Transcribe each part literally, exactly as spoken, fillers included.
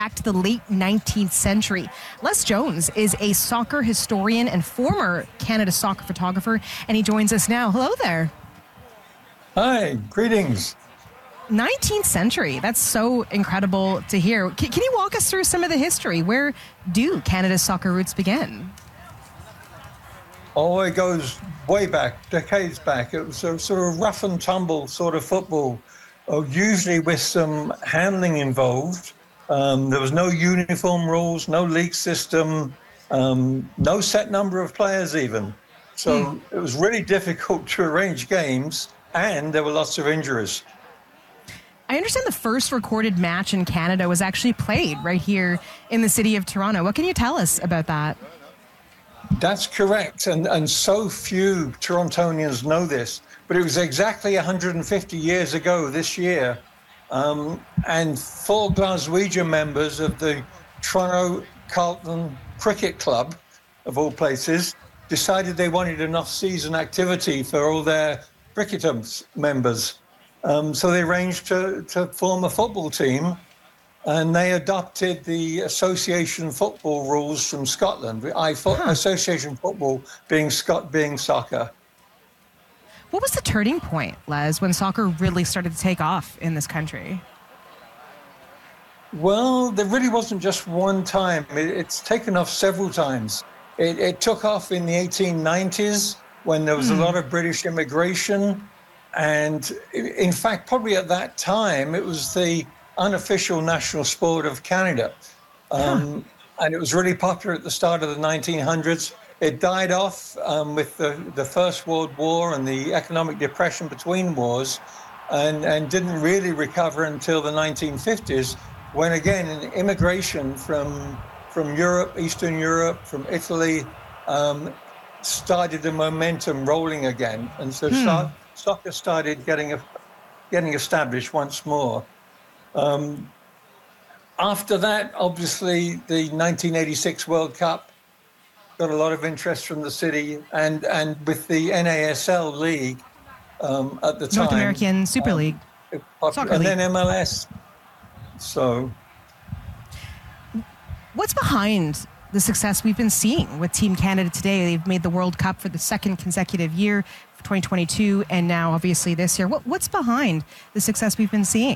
back to the late nineteenth century. Les Jones is a soccer historian and former Canada soccer photographer, and he joins us now. Hello there. Hi, greetings. nineteenth century, that's so incredible to hear. Can, can you walk us through some of the history? Where do Canada's soccer roots begin? Oh, it goes way back, decades back. It was a sort of rough and tumble sort of football, uh, usually with some handling involved. Um, there was no uniform rules, no league system, um, no set number of players even. So mm. it was really difficult to arrange games, and there were lots of injuries. I understand the first recorded match in Canada was actually played right here in the city of Toronto. What can you tell us about that? That's correct, and, and so few Torontonians know this, but it was exactly one hundred fifty years ago this year, um, and four Glaswegian members of the Toronto Carlton Cricket Club, of all places, decided they wanted an off-season activity for all their cricketer members. Um, so they arranged to, to form a football team, and they adopted the association football rules from Scotland. I thought huh. association football being Scot being soccer. What was the turning point, Les, when soccer really started to take off in this country? Well, there really wasn't just one time. It, it's taken off several times. It, it took off in the eighteen nineties when there was mm. a lot of British immigration. And in fact, probably at that time, it was the unofficial national sport of Canada. Um, huh. And it was really popular at the start of the nineteen hundreds. It died off um, with the, the First World War and the economic depression between wars, and, and didn't really recover until the nineteen fifties, when again, immigration from, from Europe, Eastern Europe, from Italy, um, started the momentum rolling again. And so hmm. start, soccer started getting, a, getting established once more. Um, after that, obviously, the nineteen eighty-six World Cup got a lot of interest from the city, and, and with the N A S L League um, at the time. North American Super League. Um, Soccer and League. Then M L S. So. What's behind the success we've been seeing with Team Canada today? They've made the World Cup for the second consecutive year, for twenty twenty-two, and now obviously this year. What, what's behind the success we've been seeing?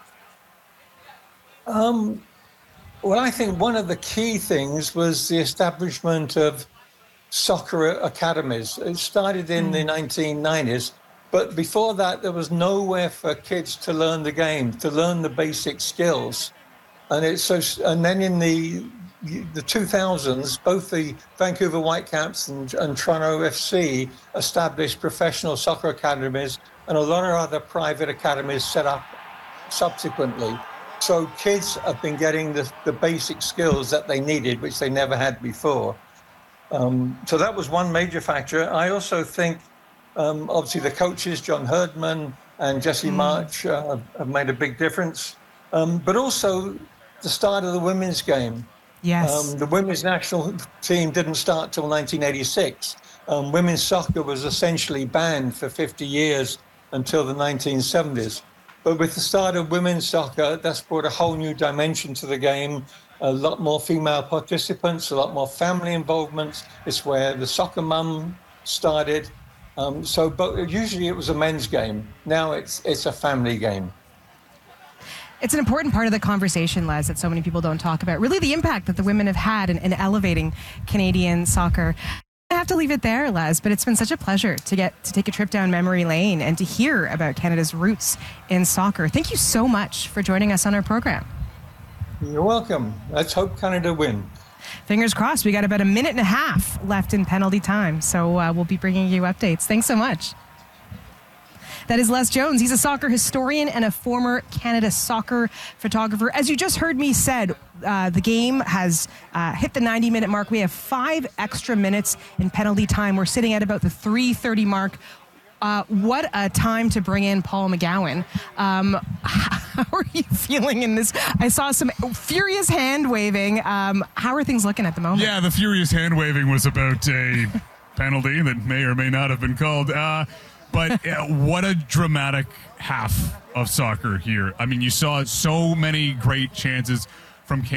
Um, well, I think one of the key things was the establishment of soccer academies. It started in mm. the nineteen nineties, but before that, there was nowhere for kids to learn the game, to learn the basic skills. And it's so, and then in the the two thousands, both the Vancouver Whitecaps and, and Toronto F C established professional soccer academies, and a lot of other private academies set up subsequently. So kids have been getting the, the basic skills that they needed, which they never had before. Um, so that was one major factor. I also think, um, obviously, the coaches, John Herdman and Jesse mm. March, uh, have made a big difference. Um, but also the start of the women's game. Yes. Um, the women's national team didn't start till nineteen eighty-six. Um, women's soccer was essentially banned for fifty years until the nineteen seventies. But with the start of women's soccer, that's brought a whole new dimension to the game. A lot more female participants, a lot more family involvement. It's where the soccer mum started. Um, so but usually it was a men's game. Now it's it's a family game. It's an important part of the conversation, Les, that so many people don't talk about. Really the impact that the women have had in, in elevating Canadian soccer. I have to leave it there, Les, but it's been such a pleasure to get to take a trip down memory lane and to hear about Canada's roots in soccer. Thank you so much for joining us on our program. You're welcome. Let's hope Canada win. Fingers crossed. We got about a minute and a half left in penalty time, so uh, we'll be bringing you updates. Thanks so much. That is Les Jones. He's a soccer historian and a former Canada soccer photographer. As you just heard me said, uh, the game has uh, hit the ninety minute mark. We have five extra minutes in penalty time. We're sitting at about the three thirty mark. Uh, what a time to bring in Paul McGowan. Um, how are you feeling in this? I saw some furious hand waving. Um, how are things looking at the moment? Yeah, the furious hand waving was about a penalty that may or may not have been called. Uh, But uh, what a dramatic half of soccer here. I mean, you saw so many great chances from Canada.